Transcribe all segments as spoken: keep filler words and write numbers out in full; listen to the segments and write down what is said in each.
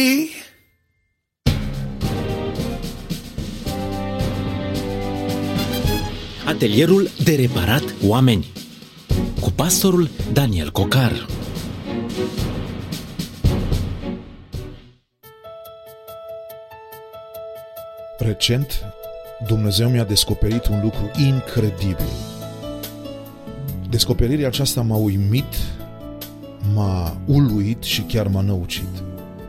Atelierul de reparat oameni cu pastorul Daniel Cocar. Recent, Dumnezeu mi-a descoperit un lucru incredibil. Descoperirea aceasta m-a uimit, m-a uluit și chiar m-a năucit.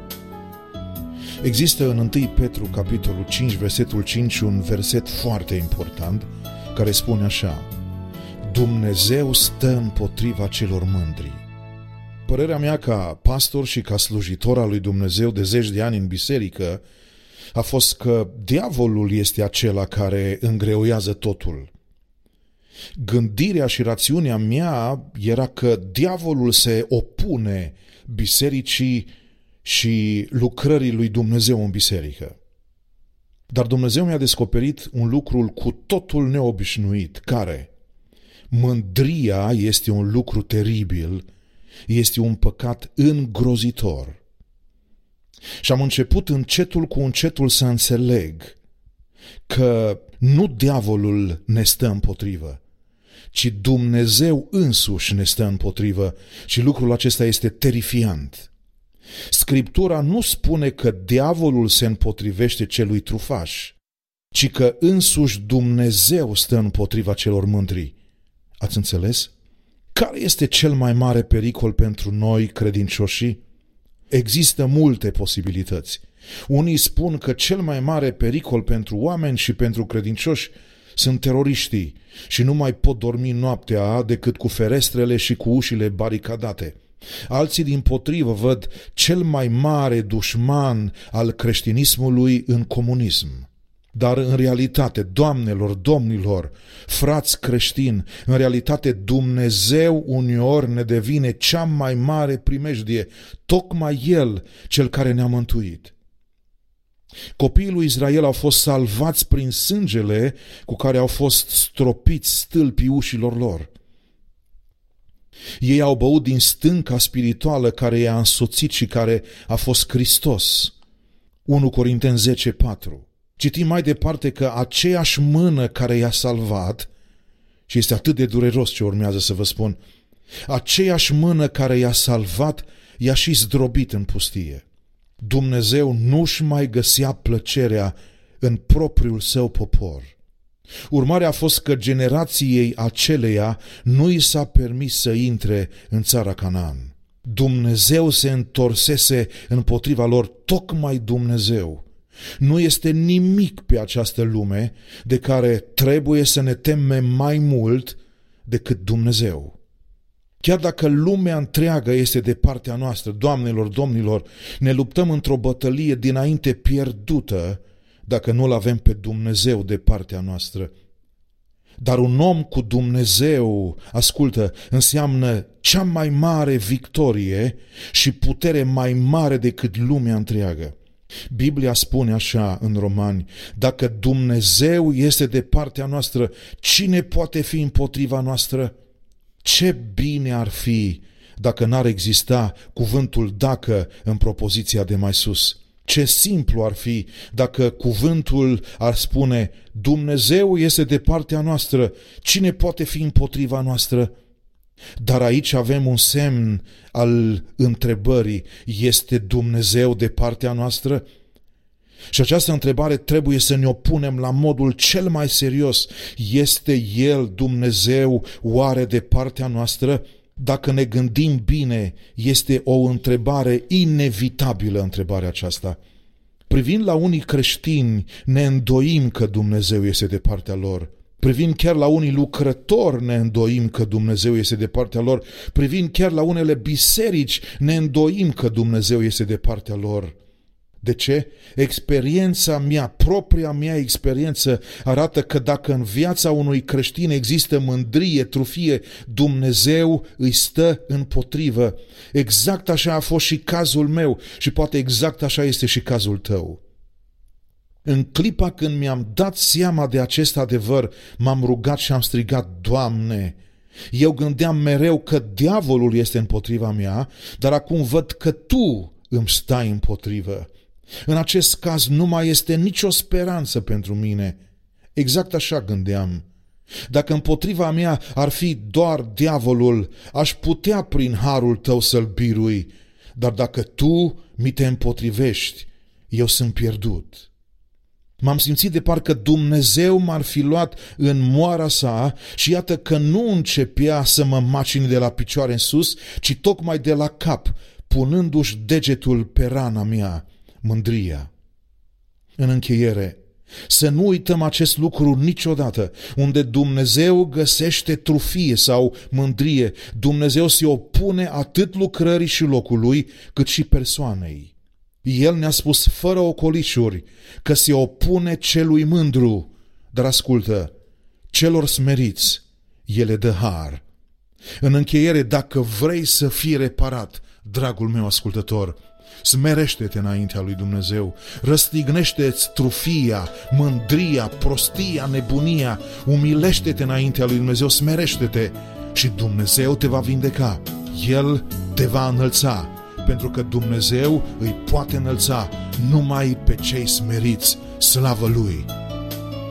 Există în întâi Petru, capitolul cinci, versetul cinci, un verset foarte important care spune așa: Dumnezeu stă împotriva celor mândri. Părerea mea ca pastor și ca slujitor al lui Dumnezeu de zeci de ani în biserică a fost că diavolul este acela care îngreuiază totul. Gândirea și rațiunea mea era că diavolul se opune bisericii și lucrării lui Dumnezeu în biserică. Dar Dumnezeu mi-a descoperit un lucru cu totul neobișnuit, care mândria este un lucru teribil, este un păcat îngrozitor. Și am început încetul cu încetul să înțeleg că nu diavolul ne stă împotrivă, ci Dumnezeu însuși ne stă împotrivă și lucrul acesta este terifiant. Scriptura nu spune că diavolul se împotrivește celui trufaș, ci că însuși Dumnezeu stă împotriva celor mândri. Ați înțeles? Care este cel mai mare pericol pentru noi credincioșii? Există multe posibilități. Unii spun că cel mai mare pericol pentru oameni și pentru credincioși sunt teroriștii și nu mai pot dormi noaptea decât cu ferestrele și cu ușile baricadate. Alții dimpotrivă văd cel mai mare dușman al creștinismului în comunism. Dar în realitate, doamnelor, domnilor, frați creștini, în realitate Dumnezeu uneori ne devine cea mai mare primejdie, tocmai El cel care ne-a mântuit. Copiii lui Israel au fost salvați prin sângele cu care au fost stropiți stâlpii ușilor lor. Ei au băut din stânca spirituală care i-a însoțit și care a fost Hristos. unu Corinteni zece patru. Citim mai departe că aceeași mână care i-a salvat, și este atât de dureros ce urmează să vă spun, aceeași mână care i-a salvat i-a și zdrobit în pustie. Dumnezeu nu-și mai găsea plăcerea în propriul său popor. Urmarea a fost că generației aceleia nu i s-a permis să intre în țara Canaan. Dumnezeu se întorsese împotriva lor, tocmai Dumnezeu. Nu este nimic pe această lume de care trebuie să ne temem mai mult decât Dumnezeu. Chiar dacă lumea întreagă este de partea noastră, doamnelor, domnilor, ne luptăm într-o bătălie dinainte pierdută dacă nu-L avem pe Dumnezeu de partea noastră. Dar un om cu Dumnezeu, ascultă, înseamnă cea mai mare victorie și putere mai mare decât lumea întreagă. Biblia spune așa în Romani: dacă Dumnezeu este de partea noastră, cine poate fi împotriva noastră? Ce bine ar fi dacă n-ar exista cuvântul dacă în propoziția de mai sus. Ce simplu ar fi dacă cuvântul ar spune: Dumnezeu este de partea noastră, cine poate fi împotriva noastră? Dar aici avem un semn al întrebării: este Dumnezeu de partea noastră? Și această întrebare trebuie să ne o punem la modul cel mai serios. Este El, Dumnezeu, oare de partea noastră? Dacă ne gândim bine, este o întrebare inevitabilă, întrebarea aceasta. Privind la unii creștini, ne îndoim că Dumnezeu este de partea lor. Privind chiar la unii lucrători, ne îndoim că Dumnezeu este de partea lor. Privind chiar la unele biserici, ne îndoim că Dumnezeu este de partea lor. De ce? Experiența mea, propria mea experiență arată că dacă în viața unui creștin există mândrie, trufie, Dumnezeu îi stă împotrivă. Exact așa a fost și cazul meu și poate exact așa este și cazul tău. În clipa când mi-am dat seama de acest adevăr, m-am rugat și am strigat: Doamne, eu gândeam mereu că diavolul este împotriva mea, dar acum văd că Tu îmi stai împotrivă. În acest caz nu mai este nicio speranță pentru mine. Exact așa gândeam. Dacă împotriva mea ar fi doar diavolul, aș putea prin harul tău să-l birui, dar dacă tu mi te împotrivești, eu sunt pierdut. M-am simțit de parcă Dumnezeu m-ar fi luat în moara sa și iată că nu începea să mă macine de la picioare în sus, ci tocmai de la cap, punându-și degetul pe rana mea, mândria. În încheiere, să nu uităm acest lucru niciodată. Unde Dumnezeu găsește trufie sau mândrie, Dumnezeu se opune atât lucrării și locului, cât și persoanei. El ne-a spus fără ocolișuri că se opune celui mândru, dar ascultă, celor smeriți El le dă har. În încheiere, dacă vrei să fii reparat, dragul meu ascultător, smerește-te înaintea lui Dumnezeu, răstignește-ți trufia, mândria, prostia, nebunia, umilește-te înaintea lui Dumnezeu, smerește-te și Dumnezeu te va vindeca. El te va înălța, pentru că Dumnezeu îi poate înălța numai pe cei smeriți. Slavă Lui!